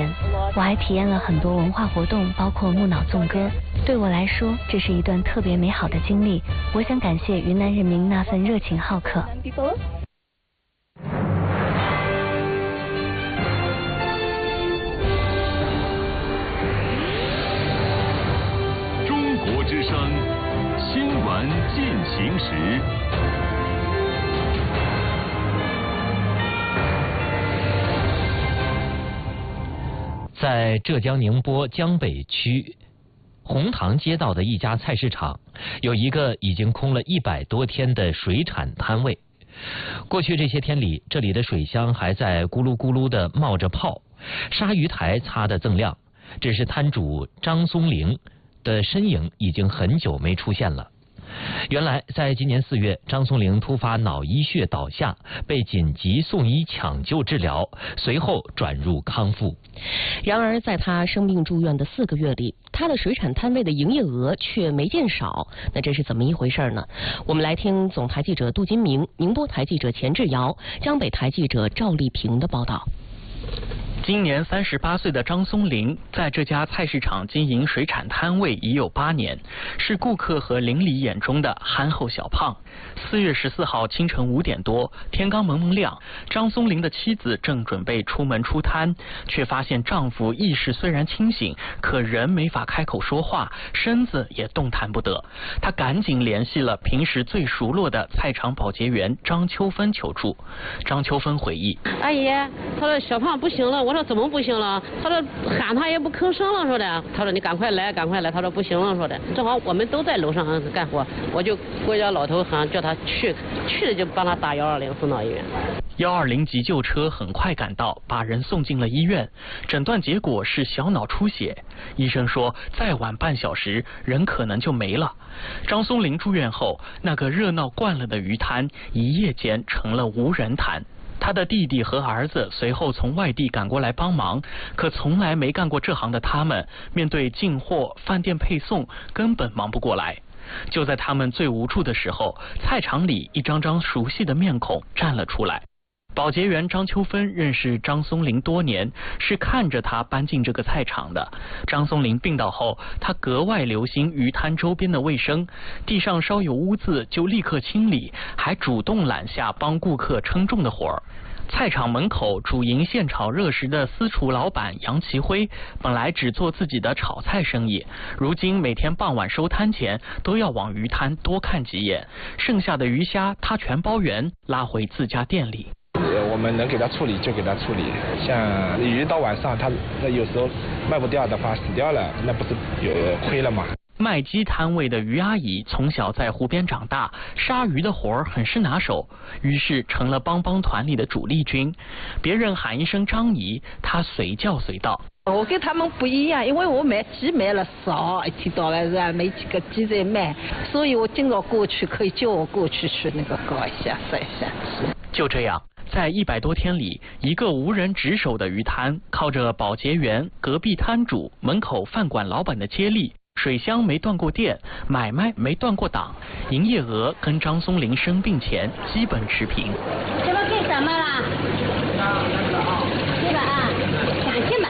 验，我还体验了很多文化活动，包括木脑颂歌。对我来说，这是一段特别美好的经历。我想感谢云南人民那份热情好客。 中国之声新闻进行时。 在浙江宁波江北区红塘街道的一家菜市场，有一个已经空了100多天的水产摊位。过去这些天里，这里的水箱还在咕噜咕噜地冒着泡，鲨鱼台擦得锃亮。只是摊主张松龄的身影已经很久没出现了。原来在今年4月，张松龄突发脑溢血倒下，被紧急送医抢救治疗，随后转入康复。 然而在他生病住院的4个月里，他的水产摊位的营业额却没见少。那这是怎么一回事呢？我们来听总台记者杜金明、宁波台记者钱志尧、江北台记者赵丽萍的报道。 今年38岁的张松龄在这家菜市场经营水产摊位已有8年，是顾客和邻里眼中的憨厚小胖。4月14号清晨5点多，天刚蒙蒙亮，张松龄的妻子正准备出门出摊，却发现丈夫意识虽然清醒，可人没法开口说话，身子也动弹不得。她赶紧联系了平时最熟络的菜场保洁员张秋芬求助。张秋芬回忆： 阿姨，他说小胖不行了。我说怎么不行了？他说喊他也不吭声了，说的。他说你赶快来，赶快来。他说不行了，说的。正好我们都在楼上干活，我就国家老头喊叫他去了就帮他打120送到医院。 120急救车很快赶到，把人送进了医院。诊断结果是小脑出血，医生说再晚半小时人可能就没了。张松龄住院后，那个热闹惯了的鱼摊一夜间成了无人摊。他的弟弟和儿子随后从外地赶过来帮忙，可从来没干过这行的他们，面对进货、饭店配送，根本忙不过来。就在他们最无助的时候，菜场里一张张熟悉的面孔站了出来。保洁员张秋芬认识张松龄多年，是看着他搬进这个菜场的。张松龄病倒后，他格外留心鱼摊周边的卫生，地上稍有污渍就立刻清理，还主动揽下帮顾客称重的活儿。菜场门口主营现炒热食的私厨老板杨其辉，本来只做自己的炒菜生意，如今每天傍晚收摊前都要往鱼摊多看几眼，剩下的鱼虾他全包圆，拉回自家店里。 我们能给他处理就给他处理，像鱼到晚上他有时候卖不掉的话死掉了，那不是有亏了吗？ 卖鸡摊位的于阿姨从小在湖边长大，杀鱼的活儿很是拿手，于是成了帮团里的主力军。别人喊一声张姨，她随叫随到。 我跟他们不一样，因为我卖鸡卖了少，一天到晚是没几个鸡在卖，所以我经常过去，可以叫我过去那个搞一下晒一下。 就这样，在100多天里，一个无人值守的鱼摊，靠着保洁员、隔壁摊主、门口饭馆老板的接力，水箱没断过电，买卖没断过档，营业额跟张松龄生病前基本持平。 这个给什么啦？这个啊，感谢吧。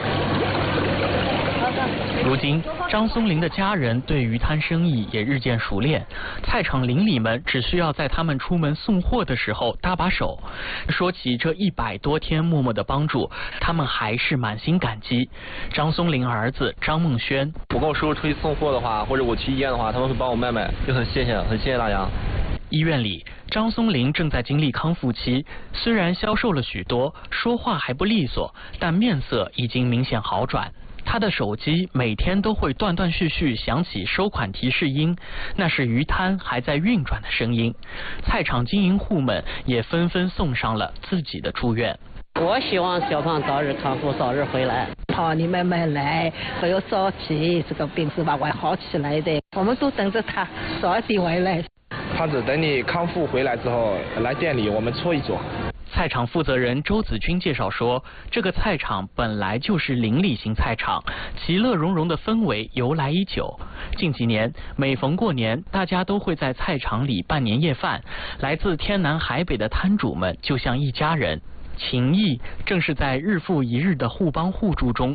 如今，张松龄的家人对鱼摊生意也日渐熟练，菜场邻里们只需要在他们出门送货的时候搭把手。说起这100多天默默的帮助，他们还是满心感激。张松龄儿子张梦轩： 我跟我叔叔出去送货的话，或者我去医院的话，他们会帮我卖，就很谢谢大家。 医院里，张松龄正在经历康复期，虽然消瘦了许多，说话还不利索，但面色已经明显好转。他的手机每天都会断断续续响起收款提示音，那是鱼摊还在运转的声音。菜场经营户们也纷纷送上了自己的祝愿。 我希望小胖早日康复，早日回来。 好，你慢慢来，不要着急，这个病是吧会好起来的，我们都等着他早点回来。 胖子，等你康复回来之后来店里，我们搓一搓。 菜场负责人周子军介绍说，这个菜场本来就是邻里型菜场，其乐融融的氛围由来已久。近几年，每逢过年，大家都会在菜场里办年夜饭，来自天南海北的摊主们就像一家人，情谊正是在日复一日的互帮互助中